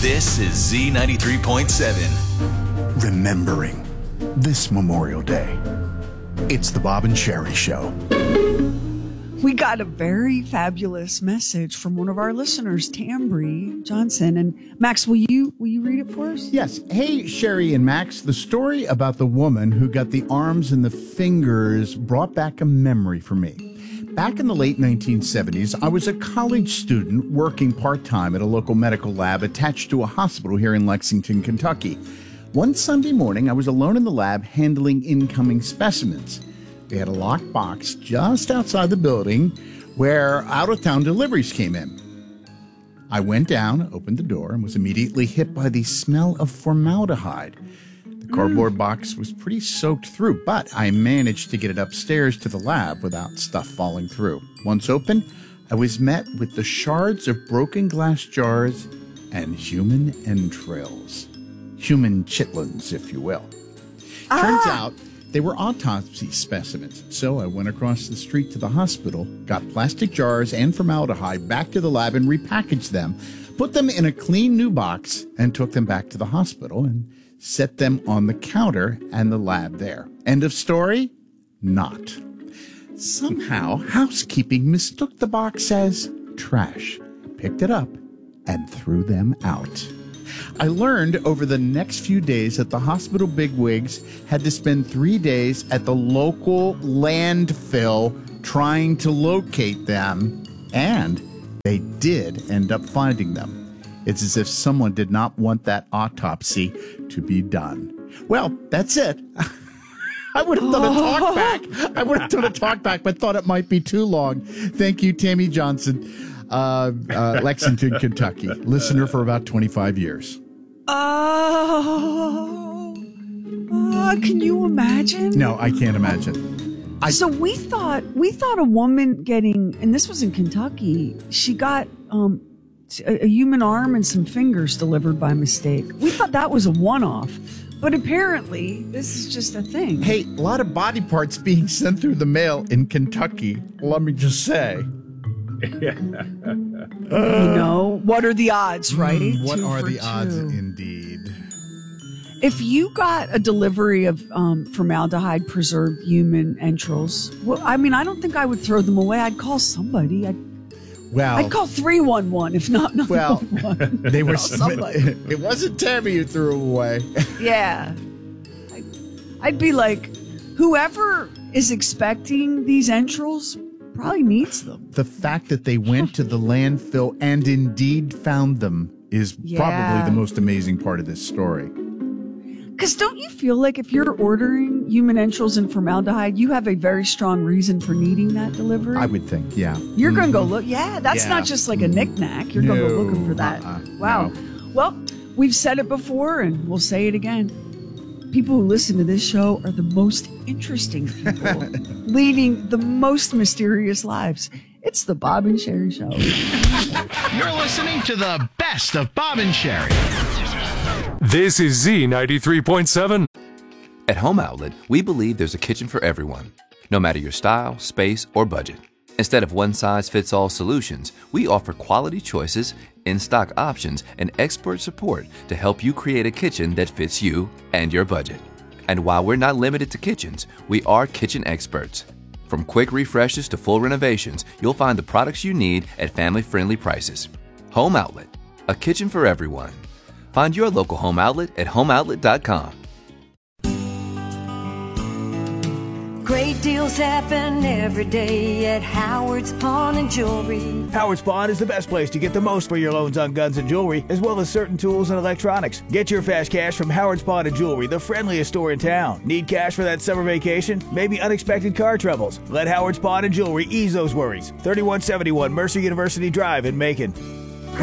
This is Z93.7. Remembering this Memorial Day. It's the Bob and Sherry Show. We got a very fabulous message from one of our listeners, Tambry Johnson. And Max, will you read it for us? Yes. Hey, Sherry and Max, the story about the woman who got the arms and the fingers brought back a memory for me. Back in the late 1970s, I was a college student working part-time at a local medical lab attached to a hospital here in Lexington, Kentucky. One Sunday morning, I was alone in the lab handling incoming specimens. They had a locked box just outside the building where out-of-town deliveries came in. I went down, opened the door, and was immediately hit by the smell of formaldehyde. The cardboard box was pretty soaked through, but I managed to get it upstairs to the lab without stuff falling through. Once open, I was met with the shards of broken glass jars and human entrails. Human chitlins, if you will. Turns out they were autopsy specimens, so I went across the street to the hospital, got plastic jars and formaldehyde back to the lab and repackaged them, put them in a clean new box, and took them back to the hospital and set them on the counter and the lab there. End of story? Not. Somehow, housekeeping mistook the box as trash, picked it up, and threw them out. I learned over the next few days that the hospital bigwigs had to spend 3 days at the local landfill trying to locate them, and they did end up finding them. It's as if someone did not want that autopsy to be done. Well, that's it. I would have done a talk back. But thought it might be too long. Thank you, Tammy Johnson, Lexington, Kentucky. Listener for about 25 years. Can you imagine? No, I can't imagine. So we thought a woman getting, and this was in Kentucky, she got a human arm and some fingers delivered by mistake. We thought that was a one-off, but apparently this is just a thing. Hey, a lot of body parts being sent through the mail in Kentucky, let me just say. What are the odds, right? What are the odds, indeed? If you got a delivery of formaldehyde preserved human entrails, well, I mean, I don't think I would throw them away. I'd call somebody. I'd call 311 if not 911. They were somebody. It wasn't Tammy who threw them away. Yeah. I'd be like, whoever is expecting these entrails probably needs them. The fact that they went to the landfill and indeed found them is probably the most amazing part of this story. Because don't you feel like if you're ordering human entrails and formaldehyde, you have a very strong reason for needing that delivery? I would think, yeah. You're going to go look. Yeah, that's not just like a knick-knack. You're going to go looking for that. Wow. No. Well, we've said it before and we'll say it again. People who listen to this show are the most interesting people, leading the most mysterious lives. It's the Bob and Sherry Show. You're listening to the best of Bob and Sherry. This is Z93.7. At Home Outlet, we believe there's a kitchen for everyone, no matter your style, space, or budget. Instead of one-size-fits-all solutions, we offer quality choices, in-stock options, and expert support to help you create a kitchen that fits you and your budget. And while we're not limited to kitchens, we are kitchen experts. From quick refreshes to full renovations, you'll find the products you need at family-friendly prices. Home Outlet, a kitchen for everyone. Find your local Home Outlet at homeoutlet.com. Great deals happen every day at Howard's Pawn and Jewelry. Howard's Pawn is the best place to get the most for your loans on guns and jewelry, as well as certain tools and electronics. Get your fast cash from Howard's Pawn and Jewelry, the friendliest store in town. Need cash for that summer vacation? Maybe unexpected car troubles? Let Howard's Pawn and Jewelry ease those worries. 3171 Mercer University Drive in Macon.